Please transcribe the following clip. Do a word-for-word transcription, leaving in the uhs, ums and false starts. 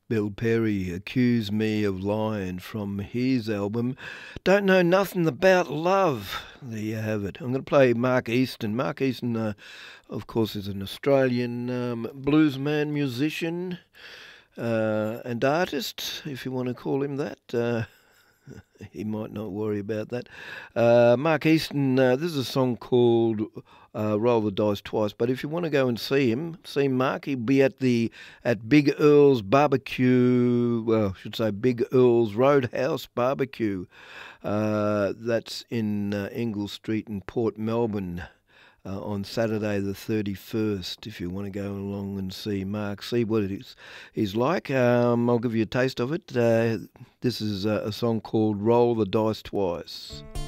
Bill Perry, Accuse Me of Lying, from his album Don't Know Nothing About Love. There you have it. I'm going to play Mark Easton. Mark Easton, uh, of course, is an Australian um, bluesman, musician uh, and artist, if you want to call him that. Uh, he might not worry about that. Uh, Mark Easton, uh, this is a song called uh, Roll the Dice Twice, but if you want to go and see him, see Mark, he'll be at the at Big Earl's Barbecue, well, I should say Big Earl's Roadhouse Barbecue. Uh, that's in uh, Ingle Street in Port Melbourne. Uh, on Saturday the thirty-first, if you want to go along and see Mark, see what it is he's like. Um, I'll give you a taste of it. Uh, this is uh, a song called Roll the Dice Twice.